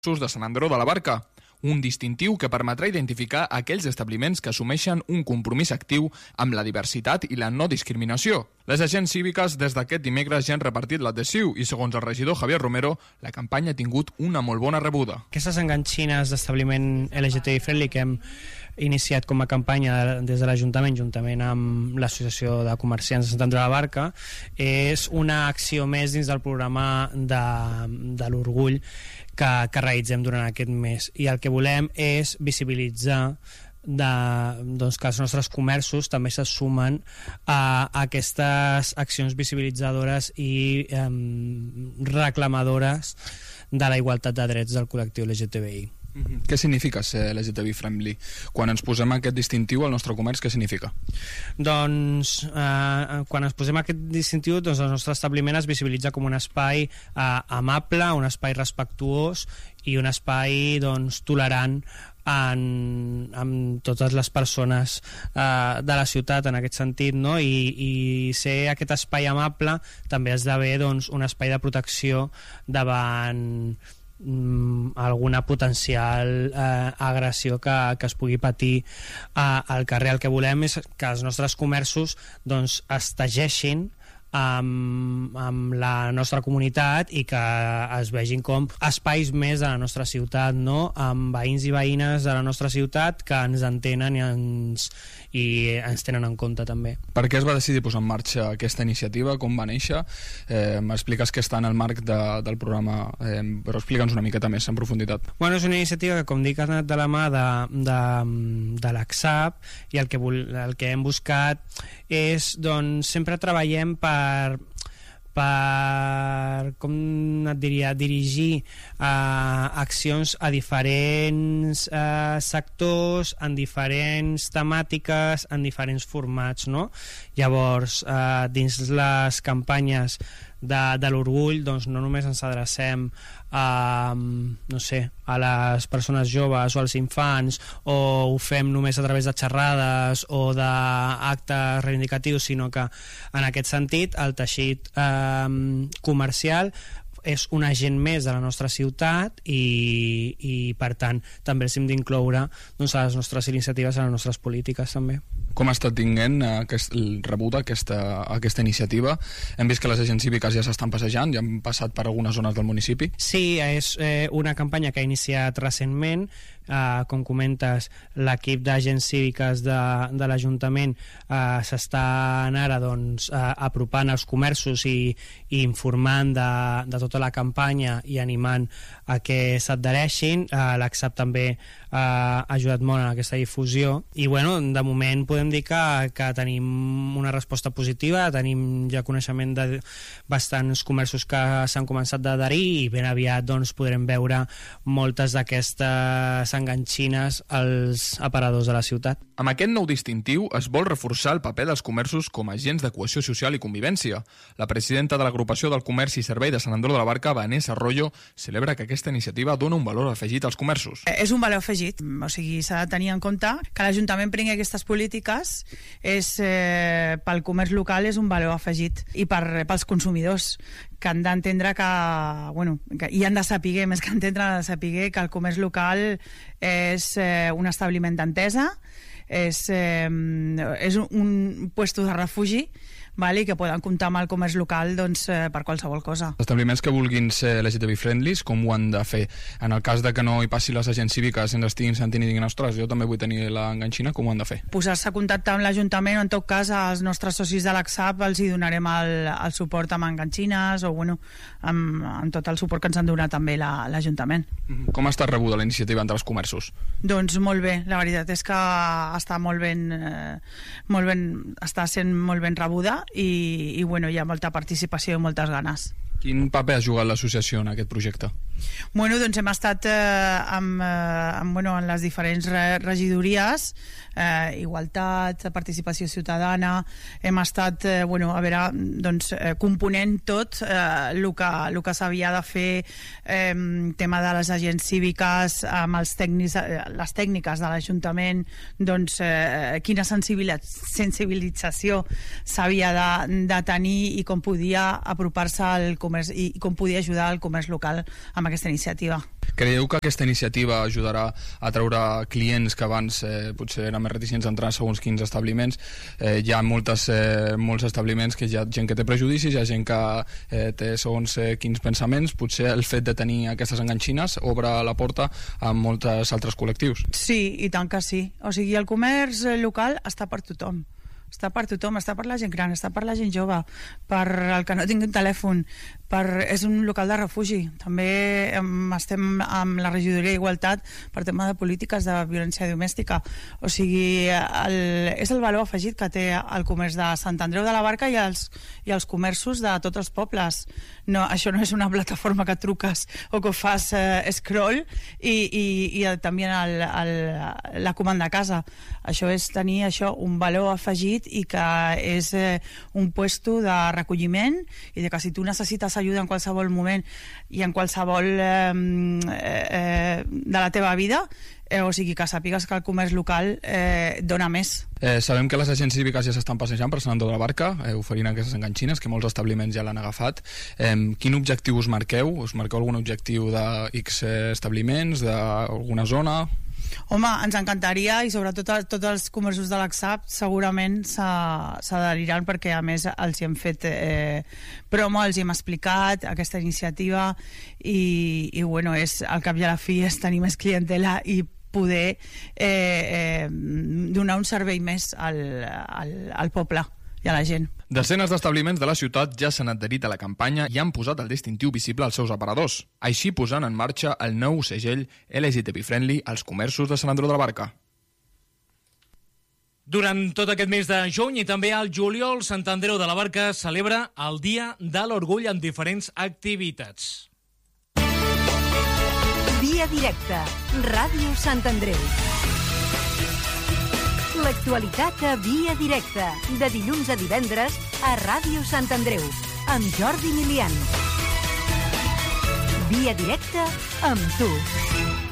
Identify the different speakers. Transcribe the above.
Speaker 1: de Sant Andreu de la Barca, un distintiu que permetrà identificar aquells establiments que assumeixen un compromís actiu amb la diversitat i la no discriminació. Les agents cíviques des d'aquest dimecres ja han repartit l'adhesiu i, segons el regidor Javier Romero, la campanya ha tingut una molt bona rebuda.
Speaker 2: Aquestes enganxines d'establiment LGTBI friendly que hem iniciat com a campanya des de l'Ajuntament, juntament amb l'Associació de Comerciants de Sant Andreu de la Barca, és una acció més dins del programa de l'orgull que realitzem durant aquest mes, i el que volem és visibilitzar que els nostres comerços també se sumen a aquestes accions visibilitzadores i reclamadores de la igualtat de drets del col·lectiu LGTBI.
Speaker 1: Què significa ser LGTBI friendly? Quan ens posem aquest distintiu al nostre comerç, què significa?
Speaker 2: Doncs quan ens posem aquest distintiu, doncs el nostre establiment es visibilitza com un espai amable, un espai respectuós i un espai tolerant amb totes les persones de la ciutat en aquest sentit, no? I ser aquest espai amable també esdevé un espai de protecció davant alguna potencial agressió que es pugui patir al carrer. El que volem és que els nostres comerços es tegeixin amb la nostra comunitat i que es vegin com espais més de la nostra ciutat, no? Amb veïns i veïnes de la nostra ciutat que ens entenen i ens tenen en compte també.
Speaker 1: Per què es va decidir posar en marxa aquesta iniciativa? Com va néixer? M'expliques que està en el marc del programa, però explica'ns una miqueta més en profunditat.
Speaker 2: Bueno, és una iniciativa que, com dic, ha anat de la mà de l'ACSAP, i el que hem buscat és, sempre treballem per com et diria, dirigir accions a diferents sectors, en diferents temàtiques, en diferents formats, no? Llavors, dins les campanyes de l'orgull, no només ens adrecem a les persones joves o als infants, o ho fem només a través de xerrades o d'actes reivindicatius, sinó que en aquest sentit el teixit comercial és un agent més de la nostra ciutat i per tant també els hem d'incloure a les nostres iniciatives, a les nostres polítiques també.
Speaker 1: Com ha estat tinguent rebuda aquesta iniciativa? Hem vist que les agents cíviques ja s'estan passejant, ja han passat per algunes zones del municipi.
Speaker 2: Sí, és una campanya que ha iniciat recentment. Com comentes, l'equip d'agents cíviques de l'Ajuntament s'estan ara apropant als comerços i informant de tota la campanya i animant a que s'adhereixin. L'ACSAP també ha ajudat molt en aquesta difusió i de moment podem dir que tenim una resposta positiva, tenim ja coneixement de bastants comerços que s'han començat a adherir i ben aviat podrem veure moltes d'aquestes enganxines als aparadors de la ciutat.
Speaker 1: Amb aquest nou distintiu es vol reforçar el paper dels comerços com a agents de cohesió social i convivència. La presidenta de l'Agrupació del Comerç i Servei de Sant Andreu de la Barca, Vanessa Arroyo, celebra que aquesta iniciativa dona un valor afegit als comerços.
Speaker 3: És un valor afegit, o sigui, s'ha de tenir en compte que l'Ajuntament prengui aquestes polítiques pel comerç local és un valor afegit i pels consumidors que han d'entendre i han de saber, més que entendre, han de saber que el comerç local és un establiment d'entesa, és un puesto de refugi, i que poden comptar amb el comerç local per qualsevol cosa.
Speaker 1: Els establiments que vulguin ser LGTBI friendly, com ho han de fer? En el cas de que no hi passi les agents cíviques i ens estiguin sentint i diguin, ostres, jo també vull tenir l'enganxina, com ho han de fer?
Speaker 3: Posar-se a contactar amb l'Ajuntament, o en tot cas als nostres socis de l'ACSAP els hi donarem el suport amb enganxines o amb tot el suport que ens han donat també l'Ajuntament.
Speaker 1: Com ha estat rebuda la iniciativa entre els comerços?
Speaker 3: Doncs molt bé, la veritat és que està està sent molt ben rebuda i hi ha molta participació i moltes ganes.
Speaker 1: Quin paper ha jugat l'associació en aquest projecte?
Speaker 3: Doncs hem estat en les diferents regidories, igualtat, participació ciutadana, hem estat component tot el que s'havia de fer, tema de les agents cíviques amb els tècnics, les tècniques de l'Ajuntament, quina sensibilització s'havia de tenir i com podia apropar-se al comerç i com podia ajudar el comerç local amb aquesta iniciativa.
Speaker 1: Creieu que aquesta iniciativa ajudarà a treure clients que abans potser eren més reticents a entrar a segons quins establiments? Hi ha molts establiments que hi ha gent que té prejudicis, hi ha gent que té segons quins pensaments. Potser el fet de tenir aquestes enganxines obre la porta a molts altres col·lectius. Sí,
Speaker 3: i tant que sí. O sigui, el comerç local està per tothom. Està per tothom, està per la gent gran, està per la gent jove, per el que no tingui un telèfon, és un local de refugi. També estem amb la regidoria d'Igualtat per tema de polítiques de violència domèstica. O sigui, és el valor afegit que té el comerç de Sant Andreu de la Barca i els comerços de tots els pobles. No, això no és una plataforma que truques o que fas scroll i també la comanda a casa. Això és tenir un valor afegit i que és un puesto de recolliment i de que si tu necessites ajuda en qualsevol moment i en qualsevol de la teva vida, o sigui que sàpigues que el comerç local dona més.
Speaker 1: Sabem que les agents cíviques ja s'estan passejant per Sant Andreu de la Barca, oferint aquestes enganxines, que molts establiments ja l'han agafat. Quin objectiu us marqueu? Us marqueu algun objectiu de X establiments, d'alguna zona?
Speaker 3: Home, ens encantaria, i sobretot tots els comerços de l'Axap segurament s'adheriran, perquè a més els hi hem fet promo, els hi hem explicat aquesta iniciativa i bueno, al cap i a la fi és tenir més clientela i poder donar un servei més al poble i a la gent.
Speaker 1: Desenes d'establiments de la ciutat ja s'han adherit a la campanya i han posat el distintiu visible als seus aparadors, així posant en marxa el nou segell LGTB Friendly als comerços de Sant Andreu de la Barca.
Speaker 4: Durant tot aquest mes de juny i també al juliol, Sant Andreu de la Barca celebra el Dia de l'Orgull amb diferents activitats.
Speaker 5: Via directa, Ràdio Sant Andreu. L'actualitat a Via Directa, de dilluns a divendres a Ràdio Sant Andreu, amb Jordi Milian. Via Directa amb tu.